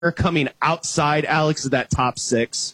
coming outside, Alex, of that top six?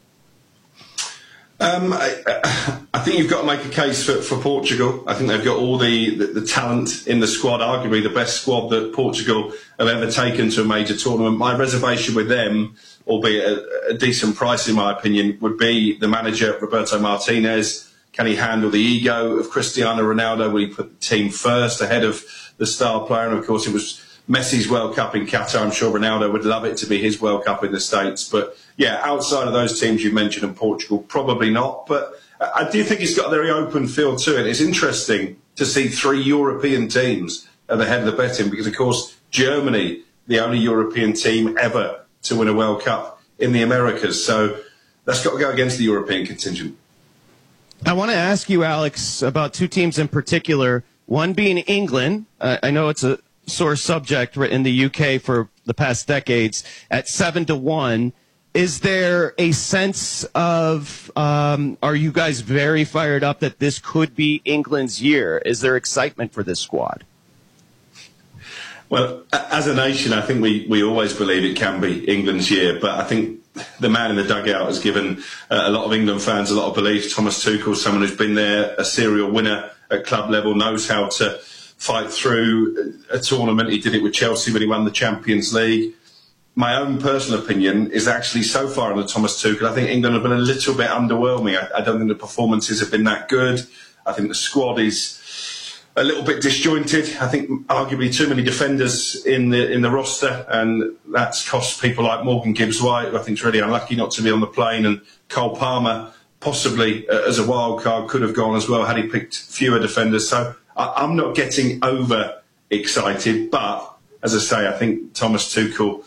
I think you've got to make a case for Portugal. I think they've got all the talent in the squad, arguably the best squad that Portugal have ever taken to a major tournament. My reservation with them, albeit a decent price in my opinion, would be the manager, Roberto Martinez. Can he handle the ego of Cristiano Ronaldo? Will he put the team first ahead of the star player? And of course it was Messi's World Cup in Qatar. I'm sure Ronaldo would love it to be his World Cup in the States. But yeah, outside of those teams you mentioned and Portugal, probably not. But I do think it's got a very open feel to it. It's interesting to see 3 European teams at the head of the betting because, of course, Germany, the only European team ever to win a World Cup in the Americas. So that's got to go against the European contingent. I want to ask you, Alex, about 2 teams in particular, one being England. I know it's a sore subject in the UK for the past decades at 7-1. Is there a sense of, are you guys very fired up that this could be England's year? Is there excitement for this squad? Well, as a nation, I think we always believe it can be England's year, but I think the man in the dugout has given a lot of England fans a lot of belief. Thomas Tuchel, someone who's been there, a serial winner at club level, knows how to fight through a tournament. He did it with Chelsea when he won the Champions League. My own personal opinion is actually so far under Thomas Tuchel, I think England have been a little bit underwhelming. I don't think the performances have been that good. I think the squad is a little bit disjointed. I think arguably too many defenders in the roster, and that's cost people like Morgan Gibbs-White, who I think is really unlucky not to be on the plane, and Cole Palmer, possibly as a wild card, could have gone as well had he picked fewer defenders. So I'm not getting over excited, but as I say, I think Thomas Tuchel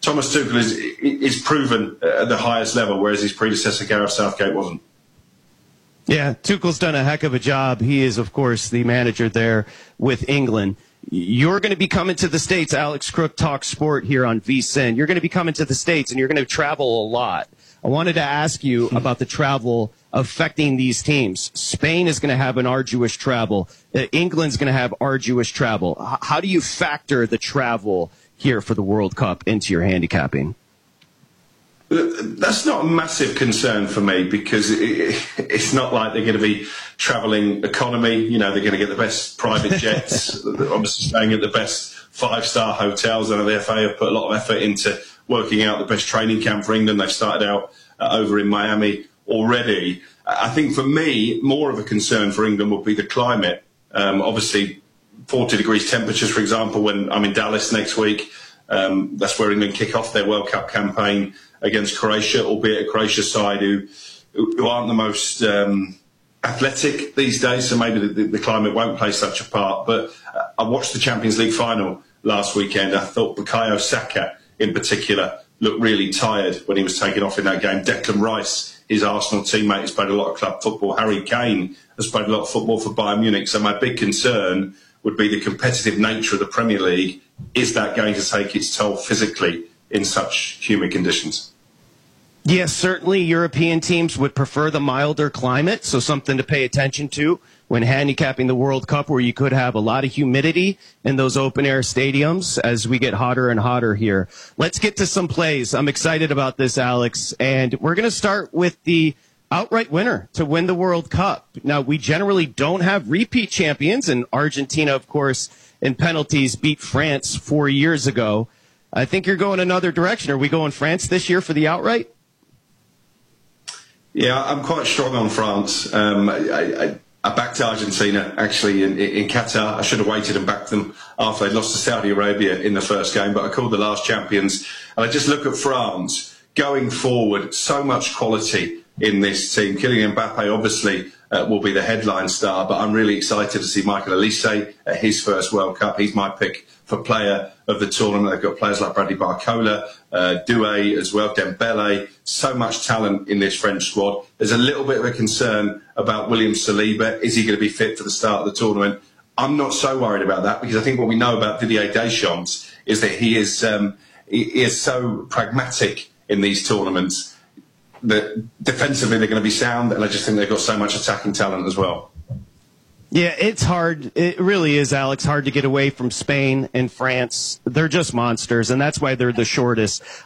is proven at the highest level, whereas his predecessor Gareth Southgate wasn't. Yeah, Tuchel's done a heck of a job. He is, of course, the manager there with England. You're going to be coming to the States. Alex Crook talks sport here on VSiN. You're going to be coming to the States, and you're going to travel a lot. I wanted to ask you about the travel affecting these teams. Spain is going to have an arduous travel. England's going to have arduous travel. How do you factor the travel here for the World Cup into your handicapping? That's not a massive concern for me because it's not like they're going to be travelling economy. You know, they're going to get the best private jets, obviously staying at the best 5-star hotels. I know the FA have put a lot of effort into working out the best training camp for England. They've started out over in Miami already. I think for me, more of a concern for England would be the climate. Obviously, 40 degrees temperatures, for example, when I'm in Dallas next week. That's where England kick off their World Cup campaign against Croatia, albeit a Croatia side who aren't the most athletic these days, so maybe the climate won't play such a part. But I watched the Champions League final last weekend. I thought Bukayo Saka, in particular, looked really tired when he was taken off in that game. Declan Rice, his Arsenal teammate, has played a lot of club football. Harry Kane has played a lot of football for Bayern Munich. So my big concern would be the competitive nature of the Premier League. Is that going to take its toll physically in such humid conditions? Yes, certainly European teams would prefer the milder climate, so something to pay attention to when handicapping the World Cup, where you could have a lot of humidity in those open-air stadiums as we get hotter and hotter here. Let's get to some plays. I'm excited about this, Alex, and we're going to start with the outright winner to win the World Cup. Now, we generally don't have repeat champions, and Argentina, of course, in penalties beat France 4 years ago. I think you're going another direction. Are we going France this year for the outright? Yeah, I'm quite strong on France. I backed Argentina, actually, in Qatar. I should have waited and backed them after they'd lost to Saudi Arabia in the first game, but I called the last champions. And I just look at France going forward, so much quality in this team. Kylian Mbappe, obviously, will be the headline star, but I'm really excited to see Michael Olise at his first World Cup. He's my pick for player of the tournament. They've got players like Bradley Barcola, Doué as well, Dembele. So much talent in this French squad. There's a little bit of a concern about William Saliba. Is he going to be fit for the start of the tournament? I'm not so worried about that because I think what we know about Didier Deschamps is that he is so pragmatic in these tournaments that defensively they're going to be sound, and I just think they've got so much attacking talent as well. Yeah, it's hard. It really is, Alex, hard to get away from Spain and France. They're just monsters, and that's why they're the shortest.